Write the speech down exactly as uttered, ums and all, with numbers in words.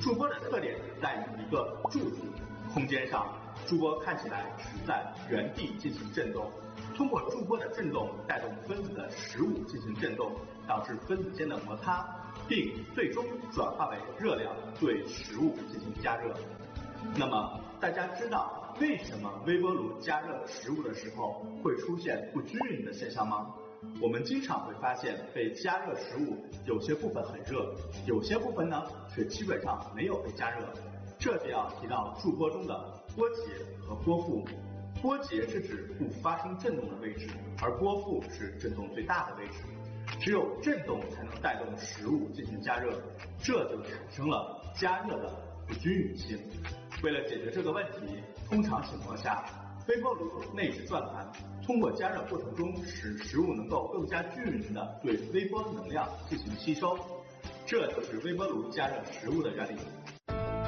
驻波的特点在于一个柱字，空间上驻波看起来是在原地进行振动，通过驻波的振动带动分子的食物进行振动，导致分子间的摩擦，并最终转化为热量对食物进行加热。那么大家知道为什么微波炉加热食物的时候会出现不均匀的现象吗？我们经常会发现被加热食物有些部分很热，有些部分呢却基本上没有被加热。这就要提到驻波中的波节和波腹。波节是指不发生振动的位置，而波腹是振动最大的位置。只有振动才能带动食物进行加热，这就产生了加热的不均匀性。为了解决这个问题，通常情况下，微波炉内置转盘，通过加热过程中使食物能够更加均匀地对微波能量进行吸收，这就是微波炉加热食物的原理。